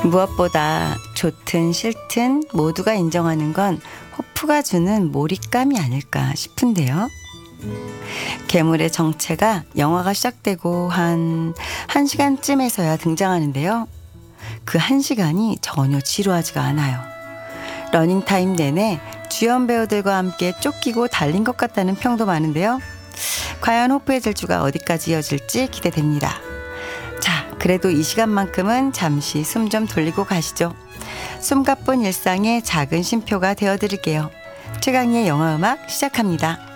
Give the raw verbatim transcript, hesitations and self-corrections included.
무엇보다 좋든 싫든 모두가 인정하는 건 호프가 주는 몰입감이 아닐까 싶은데요. 괴물의 정체가 영화가 시작되고 한 1시간쯤에서야 등장하는데요. 그 한 시간이 전혀 지루하지가 않아요. 러닝타임 내내 주연 배우들과 함께 쫓기고 달린 것 같다는 평도 많은데요. 과연 호프의 질주가 어디까지 이어질지 기대됩니다. 자, 그래도 이 시간만큼은 잠시 숨 좀 돌리고 가시죠. 숨가쁜 일상의 작은 쉼표가 되어드릴게요. 최강희의 영화음악 시작합니다.